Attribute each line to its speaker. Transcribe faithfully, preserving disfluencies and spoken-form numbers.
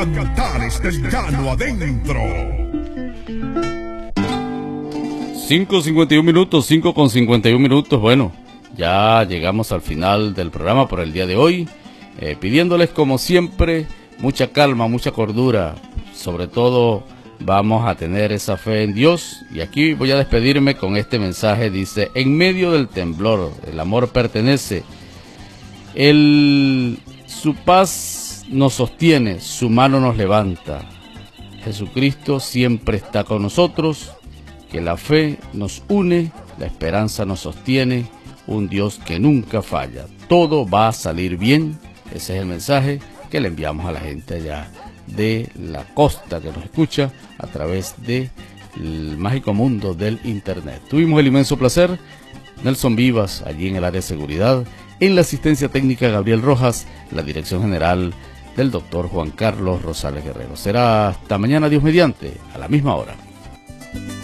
Speaker 1: Cantares del llano adentro.
Speaker 2: cinco cincuenta y un minutos, cinco con cincuenta y un minutos. Bueno, ya llegamos al final del programa por el día de hoy, eh, pidiéndoles como siempre mucha calma, mucha cordura. Sobre todo vamos a tener esa fe en Dios. Y aquí voy a despedirme con este mensaje. Dice: en medio del temblor, el amor pertenece. El, su paz nos sostiene, su mano nos levanta. Jesucristo siempre está con nosotros, que la fe nos une, la esperanza nos sostiene, un Dios que nunca falla. Todo va a salir bien. Ese es el mensaje que le enviamos a la gente allá de la costa que nos escucha a través del mágico mundo del internet. Tuvimos el inmenso placer, Nelson Vivas allí en el área de seguridad, en la asistencia técnica Gabriel Rojas, la dirección general del doctor Juan Carlos Rosales Guerrero. Será hasta mañana, Dios mediante, a la misma hora.